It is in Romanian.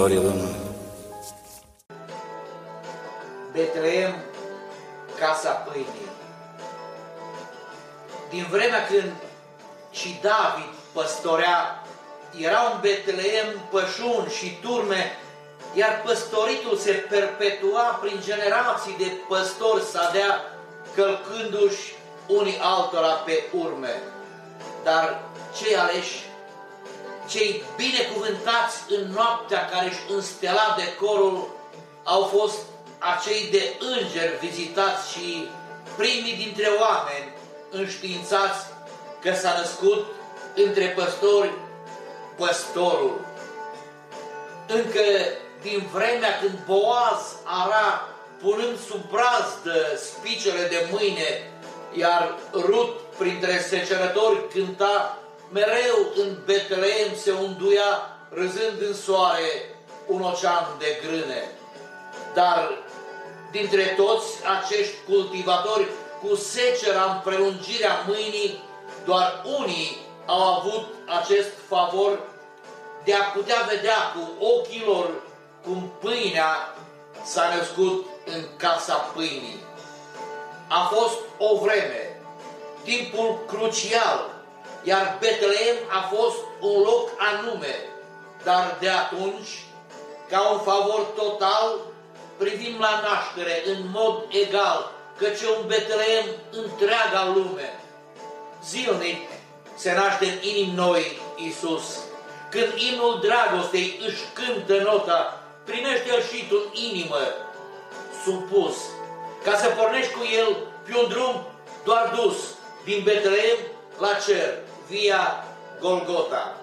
glorie Domnului. Betleem, casa pâinii. Din vremea când și David păstorea, erau în Betleem pășuni și turme, iar păstoritul se perpetua prin generații de păstori sadea, călcându-și unii altora pe urme. Dar cei aleși, cei binecuvântați în noaptea care își înstela decorul, au fost acei de îngeri vizitați și primii dintre oameni înștiințați că s-a născut între păstori păstorul. Încă din vremea când Boaz ara punând sub brazdă spicele de mâine, iar Rut printre secerători cânta, mereu în Betleem se unduia, râzând în soare, un ocean de grâne. Dar dintre toți acești cultivatori, cu secera în prelungirea mâinii, doar unii au avut acest favor de a putea vedea cu ochii lor cum pâinea s-a născut în casa pâinii. A fost o vreme, timpul crucial, iar Betleem a fost un loc anume, dar de atunci, ca un favor total, privim la naștere în mod egal, căci un Betleem întreaga lume. Zilnic se naște în inimi noi Iisus. Când imnul dragostei își cântă nota, primește-l și tu în inimă, supus, ca să pornești cu el pe un drum doar dus din Betleem la cer, via Golgota.